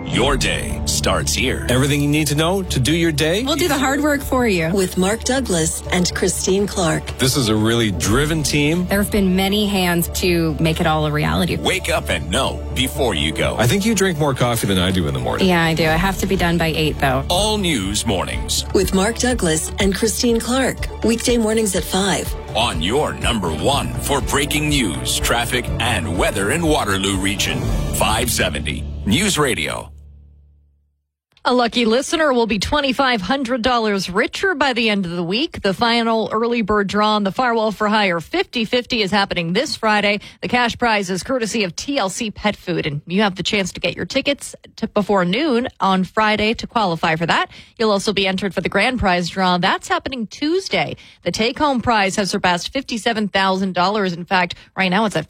Your day starts here. Everything you need to know to do your day. We'll do the hard work for you. With Mark Douglas and Christine Clark. This is a really driven team. There have been many hands to make it all a reality. Wake up and know before you go. I think you drink more coffee than I do in the morning. Yeah, I do. I have to be done by 8, though. All news mornings. With Mark Douglas and Christine Clark. Weekday mornings at 5. On your number one for breaking news, traffic, and weather in Waterloo Region. 570 News Radio. A lucky listener will be $2,500 richer by the end of the week. The final early bird draw on the Firewall for Hire 50/50 is happening this Friday. The cash prize is courtesy of TLC Pet Food, and you have the chance to get your tickets before noon on Friday to qualify for that. You'll also be entered for the grand prize draw. That's happening Tuesday. The take-home prize has surpassed $57,000. In fact, right now it's at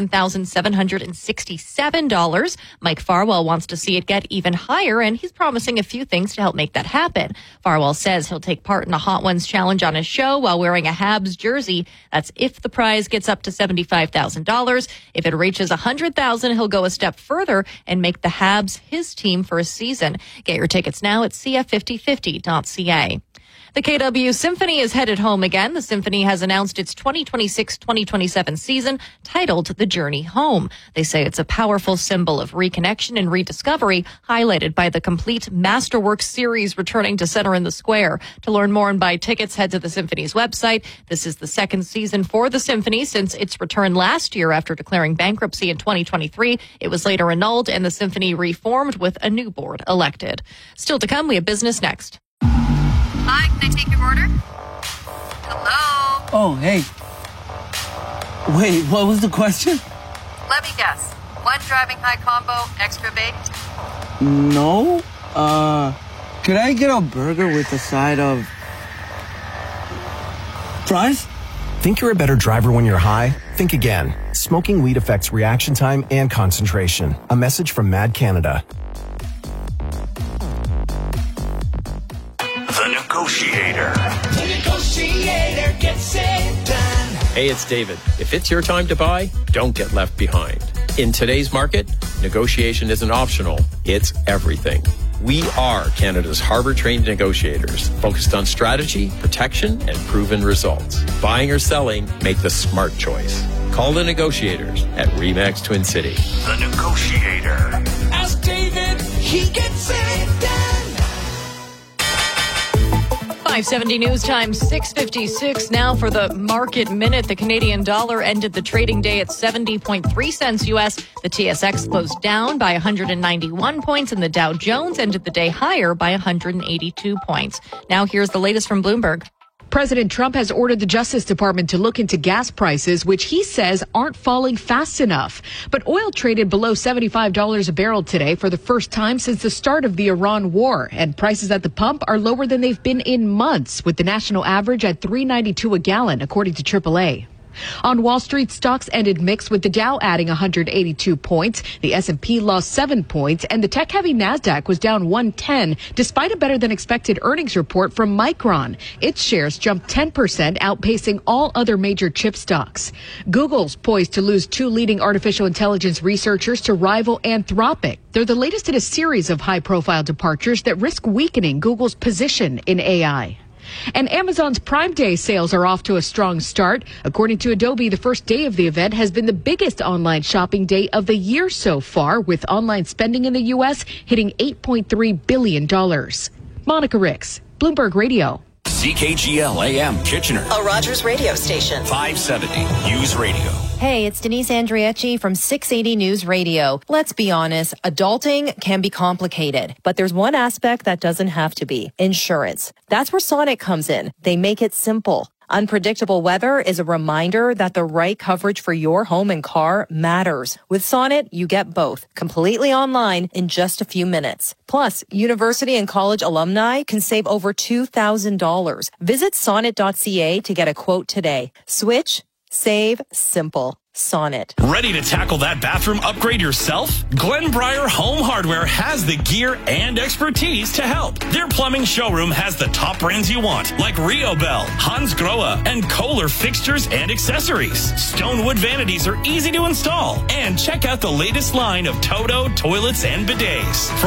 $57,767. Mike Farwell wants to see it get even higher, and he's promising a few things to help make that happen. Farwell says he'll take part in the Hot Ones challenge on his show while wearing a Habs jersey. That's if the prize gets up to $75,000. If it reaches $100,000, he'll go a step further and make the Habs his team for a season. Get your tickets now at cf5050.ca. The KW Symphony is headed home again. The Symphony has announced its 2026-2027 season titled The Journey Home. They say it's a powerful symbol of reconnection and rediscovery, highlighted by the complete Masterworks series returning to center in the square. To learn more and buy tickets, head to the Symphony's website. This is the second season for the Symphony since its return last year after declaring bankruptcy in 2023. It was later annulled and the Symphony reformed with a new board elected. Still to come, we have business next. Hi, can I take your order? Hello? Oh, hey. Wait, what was the question? Let me guess. One driving high combo, extra baked? No. Could I get a burger with a side of fries? Think you're a better driver when you're high? Think again. Smoking weed affects reaction time and concentration. A message from Mad Canada. The Negotiator. The Negotiator gets it done. Hey, it's David. If it's your time to buy, don't get left behind. In today's market, negotiation isn't optional. It's everything. We are Canada's Harbour-trained negotiators, focused on strategy, protection, and proven results. Buying or selling, make the smart choice. Call the negotiators at RE/MAX Twin City. The Negotiator. Ask David, he gets it done. 570 News Time, 6:56 now for the market minute. The Canadian dollar ended the trading day at 70.3 cents U.S. The TSX closed down by 191 points, and the Dow Jones ended the day higher by 182 points. Now here's the latest from Bloomberg. President Trump has ordered the Justice Department to look into gas prices, which he says aren't falling fast enough. But oil traded below $75 a barrel today for the first time since the start of the Iran war. And prices at the pump are lower than they've been in months, with the national average at $3.92 a gallon, according to AAA. On Wall Street, stocks ended mixed, with the Dow adding 182 points. The S&P lost 7 points, and the tech-heavy Nasdaq was down 110, despite a better-than-expected earnings report from Micron. Its shares jumped 10%, outpacing all other major chip stocks. Google's poised to lose 2 leading artificial intelligence researchers to rival Anthropic. They're the latest in a series of high-profile departures that risk weakening Google's position in AI. And Amazon's Prime Day sales are off to a strong start. According to Adobe, the first day of the event has been the biggest online shopping day of the year so far, with online spending in the U.S. hitting $8.3 billion. Monica Ricks, Bloomberg Radio. CKGL AM Kitchener. A Rogers radio station. 570 News Radio. Hey, it's Denise Andriecci from 680 News Radio. Let's be honest, adulting can be complicated, but there's one aspect that doesn't have to be: insurance. That's where Sonnet comes in. They make it simple. Unpredictable weather is a reminder that the right coverage for your home and car matters. With Sonnet, you get both completely online in just a few minutes. Plus, university and college alumni can save over $2,000. Visit sonnet.ca to get a quote today. Switch, save, simple. Sonnet. Ready to tackle that bathroom upgrade yourself? Glenbriar Home Hardware has the gear and expertise to help. Their plumbing showroom has the top brands you want, like Riobel, Hansgrohe, and Kohler fixtures and accessories. Stonewood vanities are easy to install. And check out the latest line of Toto toilets and bidets.